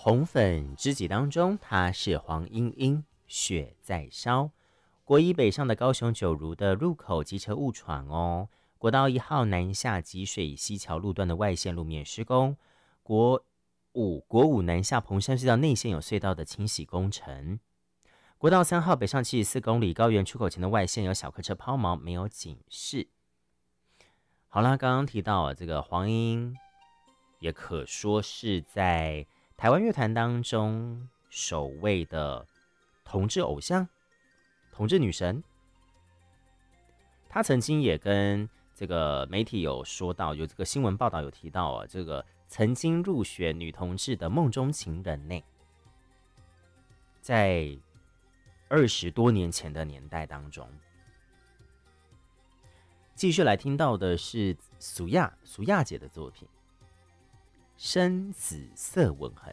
红粉知己当中，她是黄莺莺，雪在烧。国一北上的高雄九如的入口机车误闯哦。国道1号南下集水溪桥路段的外线路面施工，国五南下彭山隧道内线有隧道的清洗工程。国道3号北上74公里高原出口前的外线有小客车抛锚，没有警示。好啦，刚刚提到这个黄莺也可说是在台湾乐坛当中首位的同志偶像、同志女神。她曾经也跟这个媒体有说到，有这个新闻报道有提到啊，这个曾经入选女同志的梦中情人呢，在20多年前的年代当中。继续来听到的是苏亚姐的作品《深紫色吻痕》。